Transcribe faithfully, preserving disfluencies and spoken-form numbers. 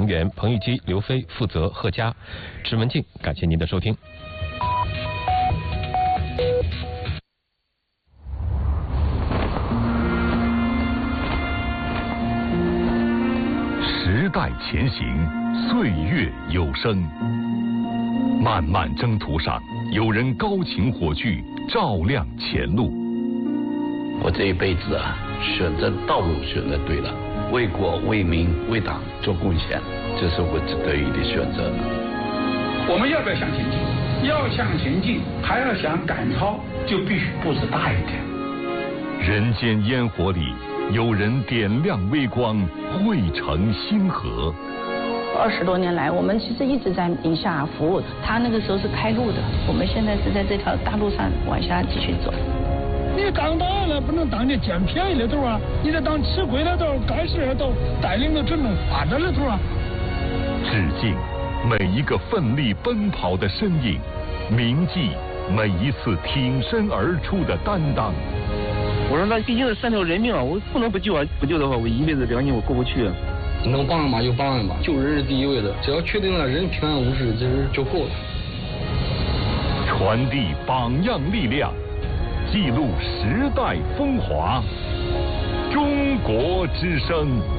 员彭玉基、刘飞，负责贺佳、池文静。感谢您的收听。 时代前行，岁月有声。漫漫征途上，有人高擎火炬，照亮前路。 我这一辈子啊，选择道路选择对了，为国为民为党做贡献，这是我得意的选择。 我们要不要向前进？要向前进，还要想赶超，就必须步子大一点。 人间烟火里，有人点亮微光，汇成星河。 二十多年来，我们其实一直在宁夏服务。他那个时候是开路的，我们现在是在这条大路上往下继续走。 你当大了不能当你捡便宜的头啊，你得当吃亏的头，干事的头，带领着整种发展的头啊。 致敬每一个奋力奔跑的身影，铭记每一次挺身而出的担当。 我说那毕竟是三条人命啊，我不能不救啊！不救的话，我一辈子良心我过不去啊。 能帮忙就帮忙，救人是第一位的，只要确定了人平安无事，其实就够了。 传递榜样力量，记录时代风华，中国之声。